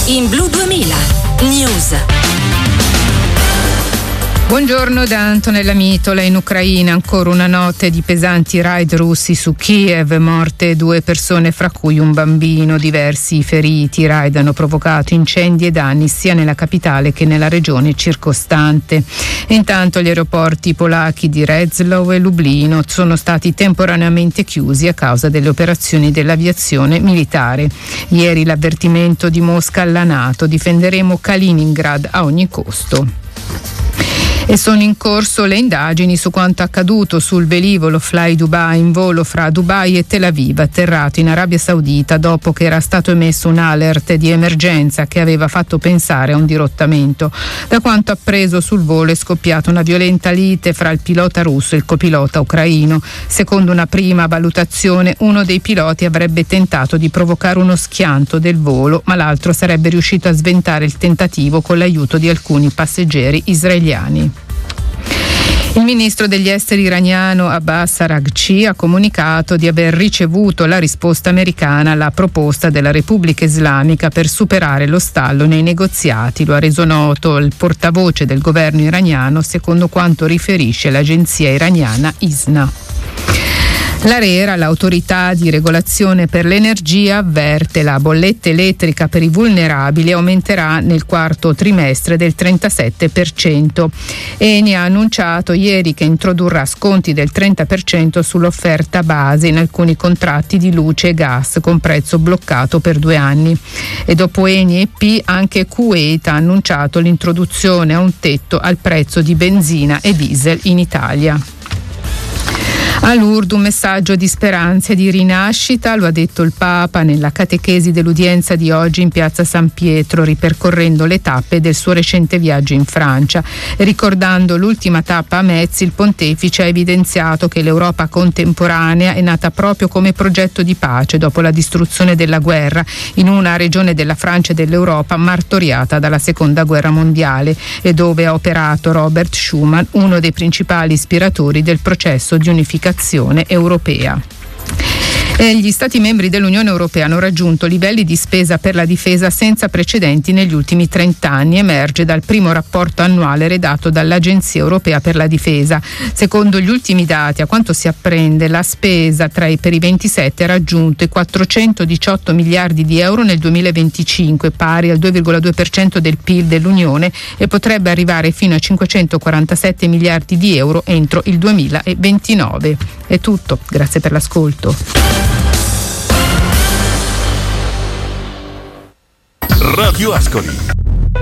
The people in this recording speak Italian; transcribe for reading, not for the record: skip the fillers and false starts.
in Blu 2000 News. Buongiorno da Antonella Mitola. In Ucraina ancora una notte di pesanti raid russi su Kiev, morte 2 persone fra cui un bambino, diversi feriti. I raid hanno provocato incendi e danni sia nella capitale che nella regione circostante. E intanto gli aeroporti polacchi di Rzeszów e Lublino sono stati temporaneamente chiusi a causa delle operazioni dell'aviazione militare. Ieri l'avvertimento di Mosca alla NATO: difenderemo Kaliningrad a ogni costo. E sono in corso le indagini su quanto accaduto sul velivolo Fly Dubai in volo fra Dubai e Tel Aviv, atterrato in Arabia Saudita dopo che era stato emesso un alert di emergenza che aveva fatto pensare a un dirottamento. Da quanto appreso, sul volo è scoppiata una violenta lite fra il pilota russo e il copilota ucraino. Secondo una prima valutazione, uno dei piloti avrebbe tentato di provocare uno schianto del volo, ma l'altro sarebbe riuscito a sventare il tentativo con l'aiuto di alcuni passeggeri israeliani. Il ministro degli esteri iraniano Abbas Araghchi ha comunicato di aver ricevuto la risposta americana alla proposta della Repubblica Islamica per superare lo stallo nei negoziati. Lo ha reso noto il portavoce del governo iraniano, secondo quanto riferisce l'agenzia iraniana ISNA. L'ARERA, l'autorità di regolazione per l'energia, avverte la bolletta elettrica per i vulnerabili aumenterà nel quarto trimestre del 37%. Eni ha annunciato ieri che introdurrà sconti del 30% sull'offerta base in alcuni contratti di luce e gas con prezzo bloccato per 2 anni. E dopo Eni e EP anche Kuwait ha annunciato l'introduzione a un tetto al prezzo di benzina e diesel in Italia. A Lourdes un messaggio di speranza e di rinascita, lo ha detto il Papa nella catechesi dell'udienza di oggi in piazza San Pietro, ripercorrendo le tappe del suo recente viaggio in Francia. Ricordando l'ultima tappa a Metz, il pontefice ha evidenziato che l'Europa contemporanea è nata proprio come progetto di pace dopo la distruzione della guerra in una regione della Francia e dell'Europa martoriata dalla Seconda Guerra Mondiale e dove ha operato Robert Schuman, uno dei principali ispiratori del processo di unificazione europea. E gli Stati membri dell'Unione Europea hanno raggiunto livelli di spesa per la difesa senza precedenti negli ultimi 30 anni, emerge dal primo rapporto annuale redatto dall'Agenzia Europea per la Difesa. Secondo gli ultimi dati, a quanto si apprende, la spesa per i 27 ha raggiunto i 418 miliardi di euro nel 2025, pari al 2,2% del PIL dell'Unione, e potrebbe arrivare fino a 547 miliardi di euro entro il 2029. È tutto, grazie per l'ascolto. Radio Ascoli